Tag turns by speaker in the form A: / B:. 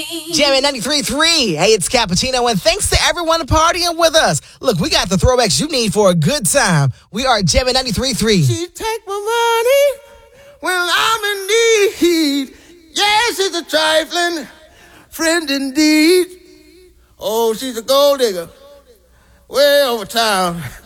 A: Jamming 93.3. Hey, it's Cappuccino, and thanks to everyone partying with us. Look, we got the throwbacks you need for a good time. We are Jamming 93.3.
B: She take my money when I'm in need. Yes, she's a trifling friend indeed. Oh, she's a gold digger way over town.